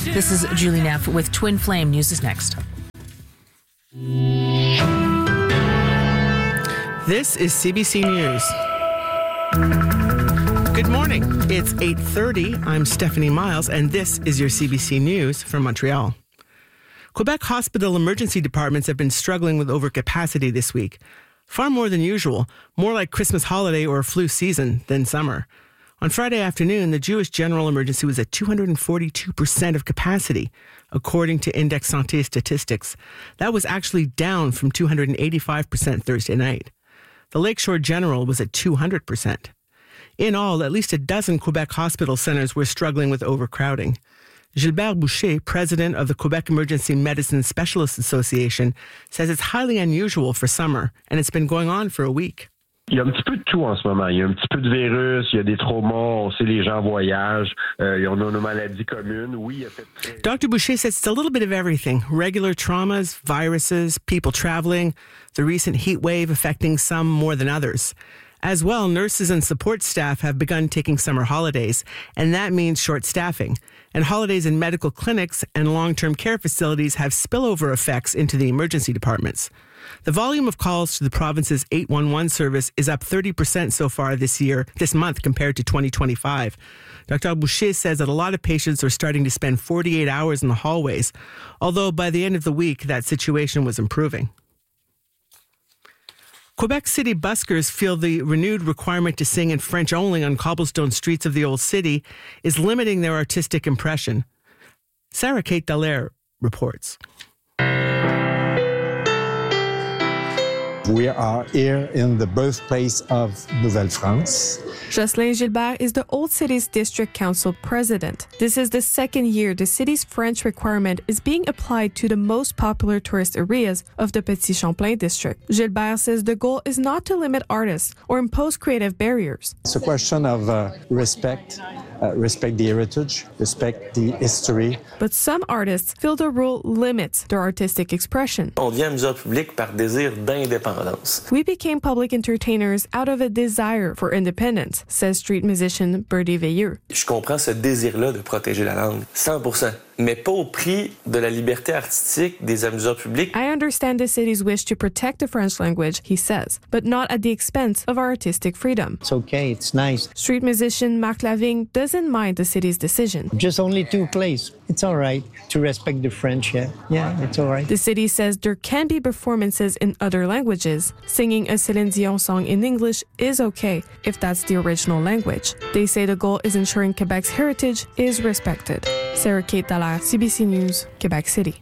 This is Julie Neff with Twin Flame. News is next. This is CBC News. Good morning. It's 8:30. I'm Stephanie Miles, and this is your CBC News from Montreal. Quebec hospital emergency departments have been struggling with overcapacity this week. Far more than usual, more like Christmas holiday or flu season than summer. On Friday afternoon, the Jewish General Emergency was at 242% of capacity, according to Index Santé statistics. That was actually down from 285% Thursday night. The Lakeshore General was at 200%. In all, at least a dozen Quebec hospital centers were struggling with overcrowding. Gilbert Boucher, president of the Quebec Emergency Medicine Specialists Association, says it's highly unusual for summer, and it's been going on for a week. Il y a un petit peu de tout en ce moment. Il y a un petit peu de virus, il y a des traumas, on sait les gens voyagent, on a nos maladies communes. Oui, il y a fait... Dr. Boucher says it's a little bit of everything. Regular traumas, viruses, people traveling, the recent heat wave affecting some more than others. As well, nurses and support staff have begun taking summer holidays, and that means short staffing. And holidays in medical clinics and long-term care facilities have spillover effects into the emergency departments. The volume of calls to the province's 811 service is up 30% so far this month compared to 2025. Dr. Boucher says that a lot of patients are starting to spend 48 hours in the hallways, although by the end of the week, that situation was improving. Quebec City buskers feel the renewed requirement to sing in French only on cobblestone streets of the old city is limiting their artistic impression. Sarah Kate Dallaire reports. We are here in the birthplace of Nouvelle-France. Jocelyn Gilbert is the Old City's District Council president. This is the second year the city's French requirement is being applied to the most popular tourist areas of the Petit Champlain district. Gilbert says the goal is not to limit artists or impose creative barriers. It's a question of respect the heritage, respect the history. But some artists feel the rule limits their artistic expression. On devient musée public par désir d'indépendance. We became public entertainers out of a desire for independence, says street musician Birdie Veilleux. Je comprends ce désir-là de protéger la langue, 100%, mais pas au prix de la liberté artistique des amuseurs publics. I understand the city's wish to protect the French language, he says, but not at the expense of our artistic freedom. It's okay, it's nice. Street musician Marc Lavigne doesn't mind the city's decision. Just only two plays. It's all right to respect the French, yeah. Yeah, it's all right. The city says there can be performances in other languages. Singing a Céline Dion song in English is okay if that's the original language. They say the goal is ensuring Quebec's heritage is respected. Sarah Kate Dallaire, CBC News, Quebec City.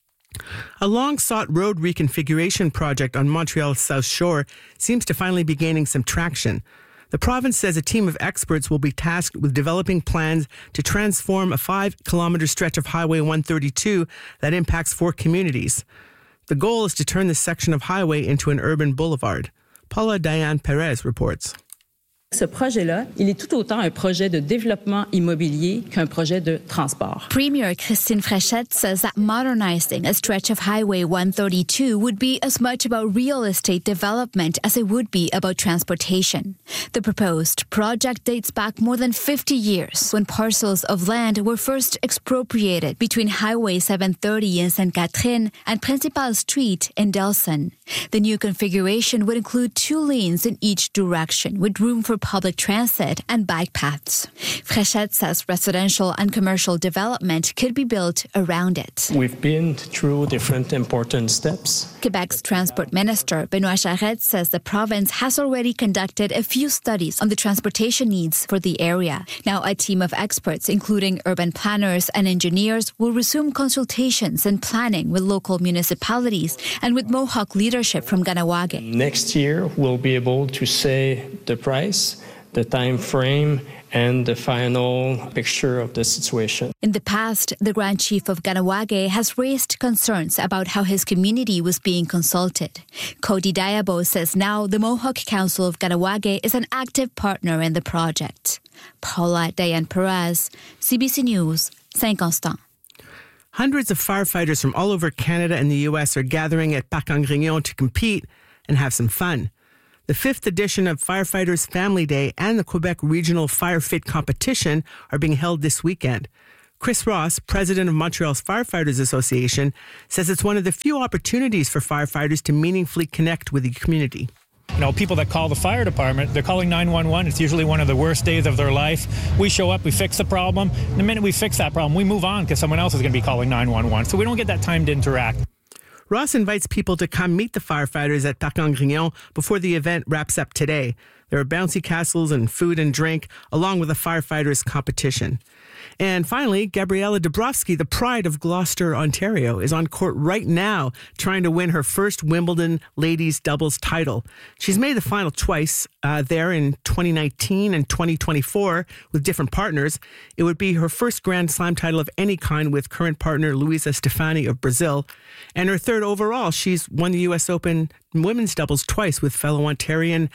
A long-sought road reconfiguration project on Montreal's South Shore seems to finally be gaining some traction. The province says a team of experts will be tasked with developing plans to transform a 5-kilometer stretch of Highway 132 that impacts 4 communities. The goal is to turn this section of highway into an urban boulevard. Paula Diane Perez reports. Ce projet-là, il est tout autant un projet de développement immobilier qu'un projet de transport. Premier Christine Fréchette says that modernizing a stretch of Highway 132 would be as much about real estate development as it would be about transportation. The proposed project dates back more than 50 years when parcels of land were first expropriated between Highway 730 in Sainte Catherine and Principal Street in Delson. The new configuration would include 2 lanes in each direction with room for public transit and bike paths. Fréchette says residential and commercial development could be built around it. We've been through different important steps. Quebec's Transport Minister, Benoit Charette, says the province has already conducted a few studies on the transportation needs for the area. Now a team of experts, including urban planners and engineers, will resume consultations and planning with local municipalities and with Mohawk leadership from Kahnawake. Next year, we'll be able to say the price, the time frame, and the final picture of the situation. In the past, the Grand Chief of Kahnawake has raised concerns about how his community was being consulted. Cody Diabo says now the Mohawk Council of Kahnawake is an active partner in the project. Paula Diane Perez, CBC News, Saint-Constant. Hundreds of firefighters from all over Canada and the U.S. are gathering at Parc Grignon to compete and have some fun. The 5th edition of Firefighters Family Day and the Quebec Regional Fire Fit Competition are being held this weekend. Chris Ross, president of Montreal's Firefighters Association, says it's one of the few opportunities for firefighters to meaningfully connect with the community. You know, people that call the fire department, they're calling 911. It's usually one of the worst days of their life. We show up, we fix the problem. The minute we fix that problem, we move on because someone else is going to be calling 911. So we don't get that time to interact. Ross invites people to come meet the firefighters at Parc Grignon before the event wraps up today. There are bouncy castles and food and drink, along with a firefighters competition. And finally, Gabriella Dabrowski, the pride of Gloucester, Ontario, is on court right now trying to win her first Wimbledon ladies doubles title. She's made the final twice there in 2019 and 2024 with different partners. It would be her first Grand Slam title of any kind with current partner Luisa Stefani of Brazil. And her third overall. She's won the U.S. Open women's doubles twice with fellow Ontarian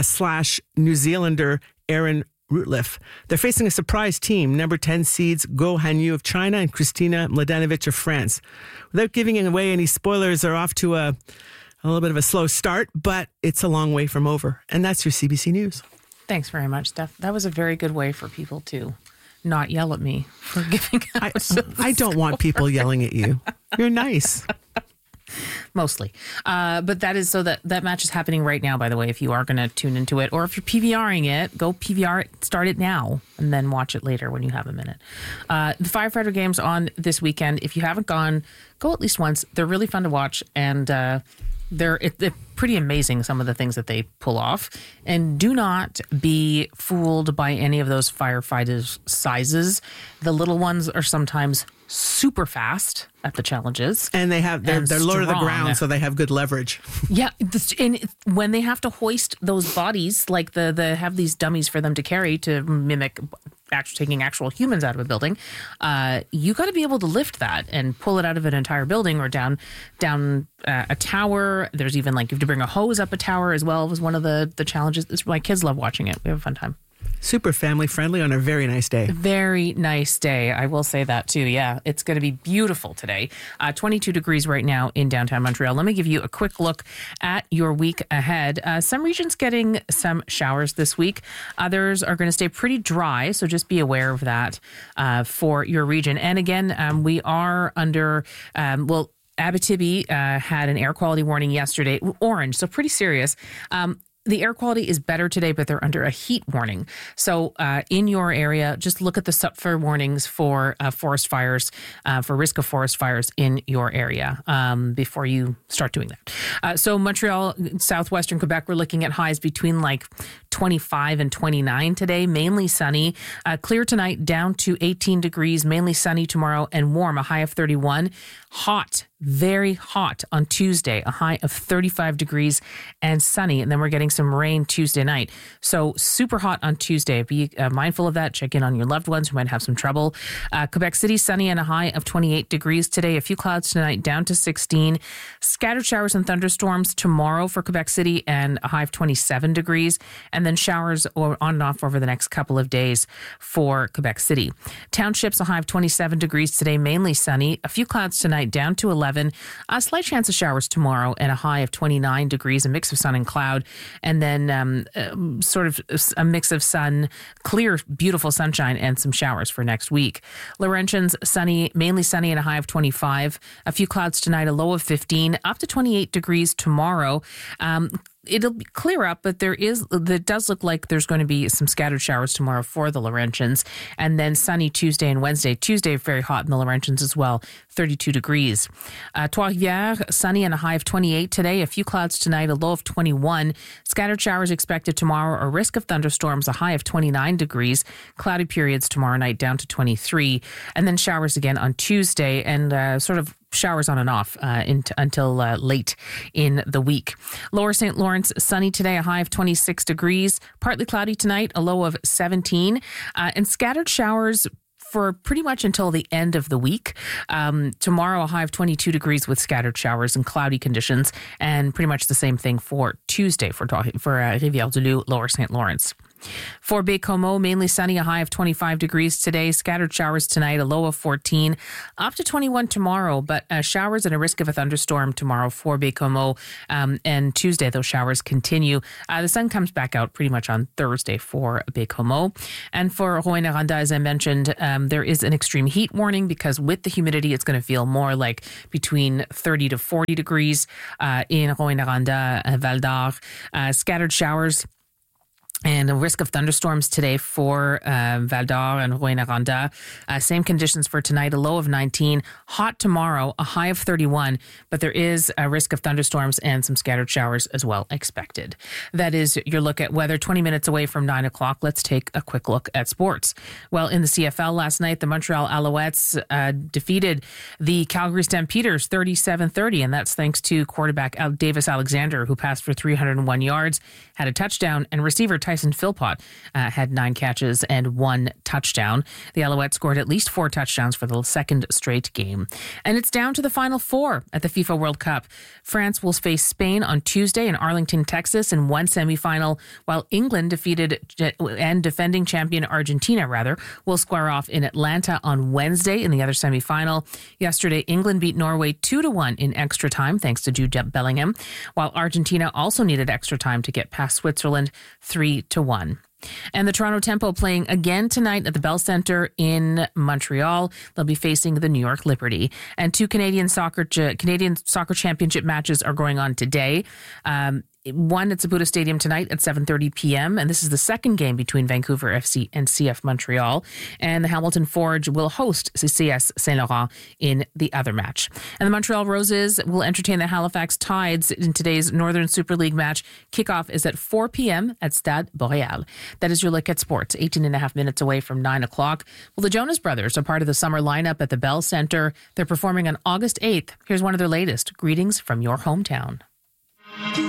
/ New Zealander Erin Rootliff. They're facing a surprise team, number 10 seeds Go Hanyu of China and Kristina Mladenovic of France. Without giving away any spoilers, they're off to a little bit of a slow start, but it's a long way from over. And that's your CBC News. Thanks very much, Steph. That was a very good way for people to not yell at me for giving out I don't want people yelling at you. You're nice. Mostly. But that is so that match is happening right now, by the way, if you are going to tune into it. Or if you're PVRing it, go PVR it, start it now, and then watch it later when you have a minute. The firefighter games on this weekend. If you haven't gone, go at least once. They're really fun to watch, and they're pretty amazing, some of the things that they pull off. And do not be fooled by any of those firefighters' sizes. The little ones are sometimes super fast at the challenges. And they're low to the ground, so they have good leverage. Yeah, and when they have to hoist those bodies, like the have these dummies for them to carry to mimic taking actual humans out of a building, you got to be able to lift that and pull it out of an entire building or down a tower. There's even like you have to bring a hose up a tower as well. Was one of the challenges. My kids love watching it. We have a fun time. Super family friendly on a very nice day. Very nice day. I will say that too. Yeah, it's going to be beautiful today. 22 degrees right now in downtown Montreal. Let me give you a quick look at your week ahead. Some regions getting some showers this week. Others are going to stay pretty dry, so just be aware of that for your region. And again, we are under, Abitibi had an air quality warning yesterday, orange, so pretty serious. The air quality is better today, but they're under a heat warning. So in your area, just look at the SUPFR warnings for forest fires, for risk of forest fires in your area before you start doing that. So Montreal, southwestern Quebec, we're looking at highs between like 25 and 29 today, mainly sunny. Clear tonight, down to 18 degrees, mainly sunny tomorrow, and warm, a high of 31. Hot, very hot on Tuesday, a high of 35 degrees and sunny. And then we're getting some rain Tuesday night. So super hot on Tuesday. Be mindful of that. Check in on your loved ones who might have some trouble. Quebec City, sunny and a high of 28 degrees today. A few clouds tonight, down to 16. Scattered showers and thunderstorms tomorrow for Quebec City and a high of 27 degrees. And then showers on and off over the next couple of days for Quebec City. Townships, a high of 27 degrees today, mainly sunny. A few clouds tonight, down to 11. A slight chance of showers tomorrow and a high of 29 degrees, a mix of sun and cloud. And then sort of a mix of sun, clear, beautiful sunshine and some showers for next week. Laurentians, sunny, mainly sunny and a high of 25. A few clouds tonight, a low of 15, up to 28 degrees tomorrow. It'll clear up, but it does look like there's going to be some scattered showers tomorrow for the Laurentians. And then sunny Tuesday and Wednesday. Tuesday, very hot in the Laurentians as well, 32 degrees. Trois-Rivières, sunny and a high of 28 today. A few clouds tonight, a low of 21. Scattered showers expected tomorrow, a risk of thunderstorms, a high of 29 degrees. Cloudy periods tomorrow night, down to 23. And then showers again on Tuesday and sort of showers on and off until late in the week. Lower St. Lawrence, sunny today, a high of 26 degrees. Partly cloudy tonight, a low of 17. And scattered showers for pretty much until the end of the week. Tomorrow, a high of 22 degrees with scattered showers and cloudy conditions. And pretty much the same thing for Tuesday for Rivière-du-Loup, Lower St. Lawrence. For Baie-Comeau, mainly sunny, a high of 25 degrees today. Scattered showers tonight, a low of 14, up to 21 tomorrow, but showers and a risk of a thunderstorm tomorrow for Baie-Comeau. And Tuesday, those showers continue. The sun comes back out pretty much on Thursday for Baie-Comeau. And for Rouyn-Noranda, as I mentioned, there is an extreme heat warning because with the humidity, it's going to feel more like between 30 to 40 degrees in Rouyn-Noranda, Val-d'Or. Scattered showers and a risk of thunderstorms today for Val-d'Or and Rouyn-Noranda. Same conditions for tonight, a low of 19. Hot tomorrow, a high of 31. But there is a risk of thunderstorms and some scattered showers as well expected. That is your look at weather. 20 minutes away from 9 o'clock, let's take a quick look at sports. Well, in the CFL last night, the Montreal Alouettes defeated the Calgary Stampeders 37-30. And that's thanks to quarterback Davis Alexander, who passed for 301 yards, had a touchdown, and receiver Tyson Philpott had 9 catches and 1 touchdown. The Alouettes scored at least 4 touchdowns for the second straight game. And it's down to the Final Four at the FIFA World Cup. France will face Spain on Tuesday in Arlington, Texas in one semifinal, while England defending champion Argentina will square off in Atlanta on Wednesday in the other semifinal. Yesterday, England beat Norway 2-1 in extra time thanks to Jude Bellingham, while Argentina also needed extra time to get past Switzerland 3-1. And the Toronto Tempo playing again tonight at the Bell Centre in Montreal. They'll be facing the New York Liberty. And 2 Canadian Soccer Championship matches are going on today. One at Saputo Stadium tonight at 7:30 p.m. And this is the second game between Vancouver FC and CF Montreal. And the Hamilton Forge will host CS Saint Laurent in the other match. And the Montreal Roses will entertain the Halifax Tides in today's Northern Super League match. Kickoff is at 4 p.m. at Stade Boreal. That is your look at sports, 18 and a half minutes away from 9 o'clock. Well, the Jonas Brothers are part of the summer lineup at the Bell Centre. They're performing on August 8th. Here's one of their latest. Greetings from your hometown.